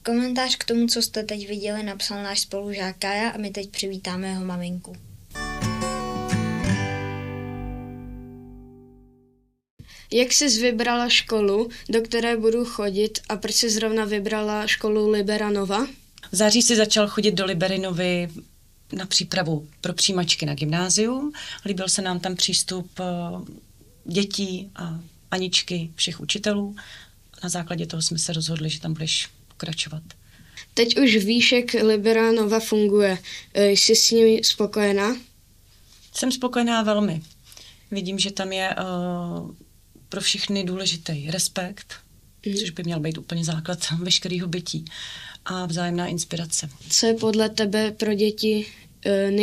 Komentář k tomu, co jste teď viděli, napsal náš spolužák Kája a my teď přivítáme jeho maminku. Jak jsi vybrala školu, do které budu chodit a proč jsi zrovna vybrala školu Liberanova? V září si začal chodit do Liberinovy na přípravu pro přijímačky na gymnázium. Líbil se nám tam přístup dětí a Aničky, všech učitelů. Na základě toho jsme se rozhodli, že tam budeš pokračovat. Teď už víš, jak Liberanova funguje. Jsi s ní spokojená? Jsem spokojená velmi. Vidím, že tam je pro všechny důležitý respekt, což by měl být úplně základ veškerého bytí a vzájemná inspirace. Co je podle tebe pro děti